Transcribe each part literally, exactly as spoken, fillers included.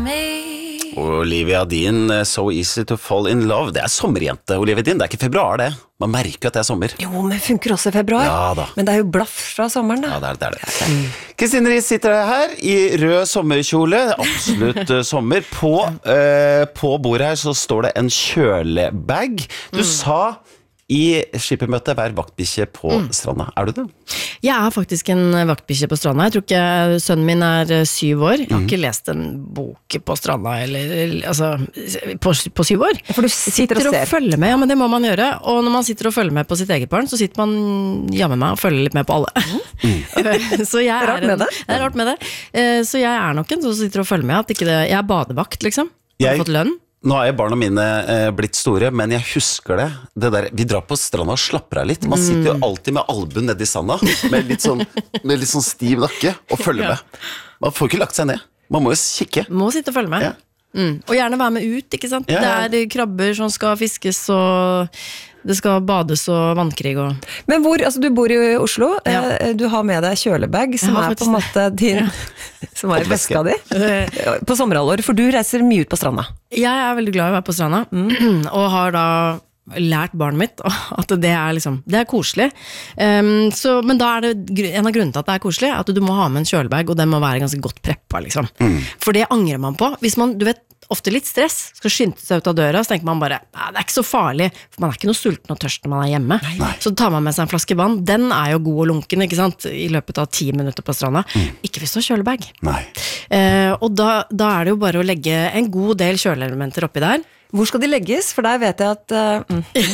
Olivia Dean, So Easy to Fall in Love. Det er sommerjente, Olivia Dean. Det er ikke februar, det. Man merker at det er sommer. Jo, men funker også i februar. Ja da. Men det er jo blaff fra sommeren, da. Ja, det er det. det, er det. Kristine Riis sitter her i rød sommerkjole. Absolutt uh, sommer. På, uh, på bordet her så står det en kjølebag. Du mm. sa i skippermøtet vær vaktbikkje på mm. stranda. Er du det? Jeg er faktisk en vaktbikkje på stranda. Jeg tror ikke sønnen min er syv år. Jeg har mm. ikke lest en bok på stranda, eller, altså, på, på syv år. For du sitter, sitter og, og følger med, ja, men det må man gjøre. Og når man sitter og følger med på sitt eget barn, så sitter man hjemme med og følger litt med på alle. Mm. så jeg er, rart med det. Det er rart med det. Så jeg er nok en som sitter og følger med. At ikke det, jeg er badevakt, liksom. Jeg har fått lønn. Nå er barna mine eh, blitt store, men jeg husker det, det der, vi drar på stranda og slapper av litt. Man sitter jo alltid med albuen nede i sanda, med litt sånn, med litt sånn stiv nakke, og følger med. Man får ikke lagt seg ned. Man må jo kikke. Må sitte og følge med. Ja. Mm. Og gjerne være med ut, ikke sant? Ja, ja. Det er krabber som skal fiskes, og det skal bades og vannkrig og... Men hvor, altså du bor i Oslo, ja. Du har med deg kjølebag, som er på en måte din, ja. Som er i veska di, på sommerhalvår, for du reiser mye ut på stranda. Jeg er veldig glad i å være på stranda, mm. og har da lært barnet mitt at det er liksom, det er koselig. Um, så, men da er det, en av grunnene til at det er koselig, at du må ha med en kjølebag, og den må være ganske godt preppa, liksom. Mm. For det angrer man på. Hvis man, du vet, ofte litt stress, skal skynde seg ut av døra, så tenker man bare, det er ikke så farlig, for man er ikke noe sulten og tørst når man er hjemme. Nei. Så tar man med seg en flaske vann, den er jo god og lunken, ikke sant, i løpet av ti minutter på stranda. Mm. Ikke hvis du har kjølebag. Nei. Uh, og da, da er det jo bare å legge en god del kjøleelementer oppi der. Hvor skal de legges? For der vet jeg at... Uh,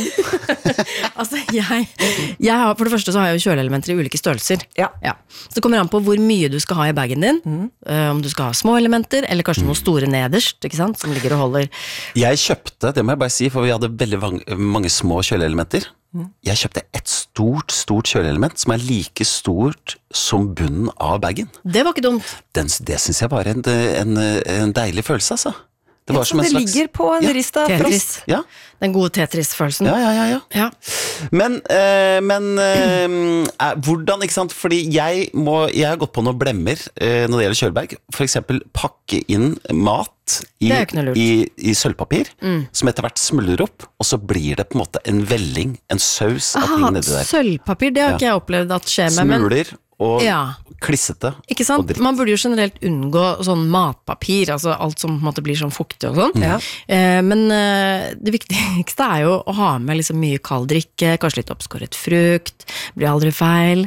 mm. altså, jeg, jeg har, for det første så har jeg jo kjøleelementer i ulike størrelser. Ja. Ja. Så det kommer an på hvor mye du skal ha i bagen din. Mm. Uh, om du skal ha små elementer, eller kanskje mm. noen store nederst, ikke sant? Som ligger og holder. Jeg kjøpte, det må jeg bare si, for vi hadde veldig mange små kjøleelementer. Mm. Jeg kjøpte et stort, stort kjøleelement som er like stort som bunnen av bagen. Det var ikke dumt. Den, det synes jeg var en, en, en deilig følelse, altså. Det, var som en det slags... ligger på en ja, rist av frost. Ja. Den gode Tetris-følelsen. Ja, ja, ja, ja. ja. Men, eh, men eh, hvordan, ikke sant? Fordi jeg, må, jeg har gått på noen blemmer eh, når det gjelder kjølebag. For eksempel pakke inn mat i, i, i sølvpapir, mm. som etter hvert smuldrer opp, og så blir det på en måte en velling, en saus av ting nedi der. Sølvpapir, det har ja. ikke jeg opplevd at skjer med. Smuler og ja. klissete. Ikke sant? Man burde jo generelt unngå sånn matpapir, altså alt som på en måte blir sånn fuktig og sånn. Ja. Eh, men eh, det viktigste er jo å ha med liksom mye kald drikke, kanskje litt oppskåret frukt, blir aldri feil.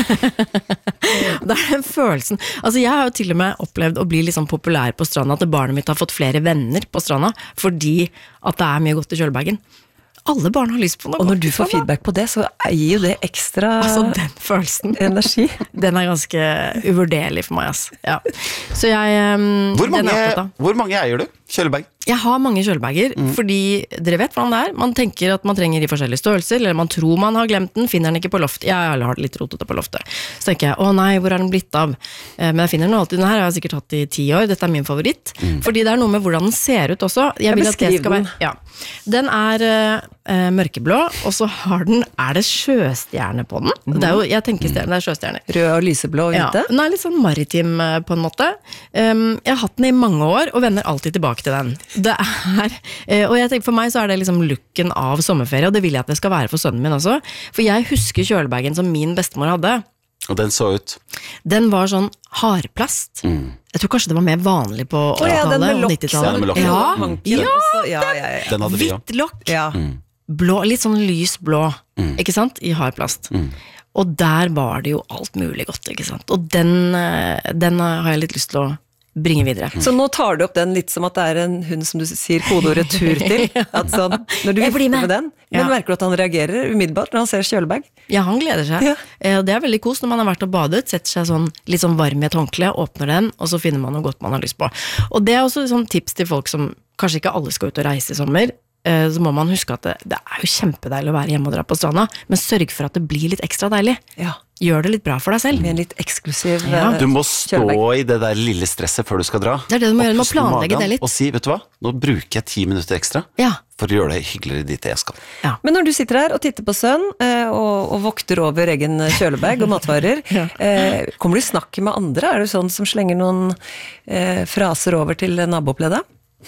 Det er den følelsen. Altså jeg har jo til og med opplevd å bli liksom populær på stranda, at barnet mitt har fått flere venner på stranda, fordi at det er mye godt i kjølbagen. Alle barn har lyst på noe. Og når du får feedback på det, så gir jo det ekstra altså, den følelsen. Energi. Den er ganske uvurderlig for meg, altså. Ja. Så jeg... Um, hvor, mange, hvor mange eier du? Kjølebag? Jeg har mange kjølebager, mm. fordi dere vet hvordan det er. Man tenker at man trenger i forskjellige størrelser, eller man tror man har glemt den, finner den ikke på loftet. Jeg har det litt rotete på loftet. Så tenker jeg, å nei, hvor er den blitt av? Men jeg finner den alltid. Den her har jeg sikkert hatt i ti år. Dette er min favoritt. Mm. Fordi det er noe med hvordan den ser ut også. Jeg, jeg vil at det skal være... Ja. Den er uh, mørkeblå, og så har den, er det sjøstjerne på den? Mm. Det er jo, jeg tenker stjerne, det er sjøstjerne. Rød og lyseblå og hvite? Ja, den er litt sånn maritim uh, på en måte. Um, jeg har hatt den i mange år, og vender alltid tilbake til den. Det er, uh, og jeg tenker for meg så er det liksom looken av sommerferie, og det vil jeg at det skal være for sønnen min også. For jeg husker kjølebagen som min bestemor hadde. Og den så ut? Den var sånn harplast. Mm. Jeg tror kanskje det var mer vanlig på åttitallet og nittitallet. Ja, ja, ja, ja, ja. Den hadde vi, ja. Hvitt lokk. Ja. Mm. Blå, litt sånn lys blå, mm. ikke sant? I harplast. Mm. Og der var det jo alt mulig godt, ikke sant? Og den, den har jeg litt lyst til å bringe videre. Mm. Så nå tar du opp den litt som at det er en hund som du sier kodeordet tur til. At sånn, når du vifter med. med den, men ja. merker du at han reagerer umiddelbart når han ser kjølebag? Ja, han gleder seg. Ja. Eh, det er veldig kos når man har vært og badet, setter seg sånn litt sånn varm i et håndkle, åpner den, og så finner man noe godt man har lyst på. Og det er også sånn tips til folk som kanskje ikke alle skal ut og reise i sommer, eh, så må man huske at det, det er jo kjempedeilig å være hjemme og dra på stranda, men sørg for at det blir litt ekstra deilig. Ja. Gjør det litt bra for deg selv. Med en litt eksklusiv ja. Du må stå kjølebag. I det der lille stresset før du skal dra. Det er det du må gjøre, du må planlegge det litt. Og si, vet du hva? Nå bruker jeg ti minutter ekstra. Ja. for å gjøre det hyggeligere dit jeg skal. Ja. Men når du sitter her og titter på sønn, og, og vokter over egen kjølebag og matvarer, ja. eh, kommer du i snakk med andre? Er du sånn som slenger noen eh, fraser over til nabopleddet?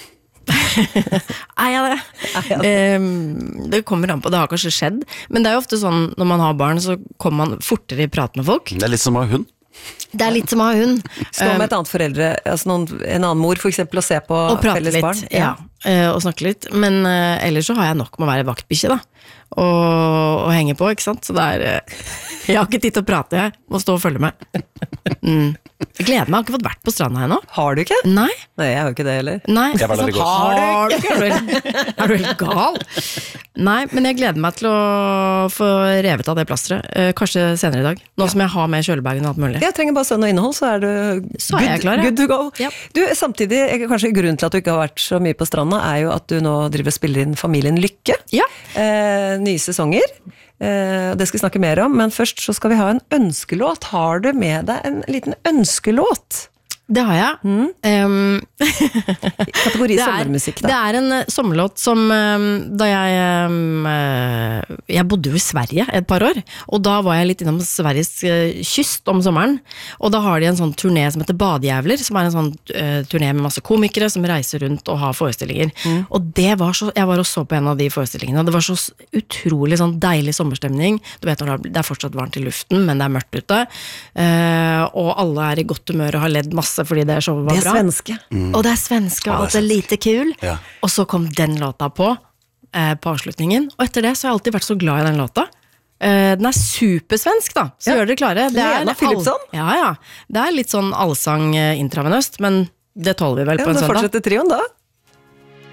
Er jeg det? Er jeg det? Um, det kommer an på, det har kanskje skjedd, men det er jo ofte sånn, når man har barn, så kommer man fortere i prat med folk. Det er litt som å ha hund. Det er litt som å ha hund. Stå med et annet foreldre, altså noen, en annen mor for eksempel, og se på felles barn. Ja, ja, og snakke litt. Men uh, ellers så har jeg nok med å være vaktbikkje, da. Og, og henge på, ikke sant? Så det er uh, jeg har ikke tid til å prate, jeg må stå og følge med. Mm. Jeg gleder meg, jeg har ikke fått vært på stranda ennå. Har du ikke? Nei. Nei, jeg har jo ikke det heller. Nei, jeg var der i går. Har du ikke? Er du, er du helt gal? Nei, men jeg gleder meg til å få revet av det plasteret. Eh, kanskje senere i dag. Nå ja. Som jeg har med kjølebagen og alt mulig. Jeg trenger bare sønn og innhold, så er du så er jeg klar, ja. Good to go. Ja. Du, samtidig, kanskje grunnen til at du ikke har vært så mye på stranda, er jo at du nå driver og spiller inn Familien Lykke. Ja. Eh, nye sesonger. Eh, det skal vi snakke mer om, men først så skal vi ha en ønskelåt. Har du med deg en liten ønskelåt? Det har jeg. Mm. Um, Kategori sommermusikk, da. Det er en uh, sommerlåt som um, da jeg um, uh, jeg bodde jo i Sverige et par år, og da var jeg litt innom Sveriges uh, kyst om sommeren, og da har de en sånn turné som heter Badejævler, som er en sånn uh, turné med masse komikere som reiser rundt og har forestillinger. Mm. Og det var så, jeg var og så på en av de forestillingene, og det var så utrolig sånn deilig sommerstemning. Du vet når det er fortsatt varmt i luften, men det er mørkt ute, uh, og alle er i godt humør og har ledd masse fordi det showet var bra. Det er svenske. Mm. Og det er svenske, og alt er lite kul. Ja. Og så kom den låta på, eh, på avslutningen. Og etter det så har jeg alltid vært så glad i den låta. Eh, den er supersvensk da, så ja. Gjør dere klare. Det Lena Philipsson? Ja, ja. Det er litt sånn allsang eh, intravenøst, men det tåler vi vel ja, på en søndag. Ja, da fortsetter trioen da.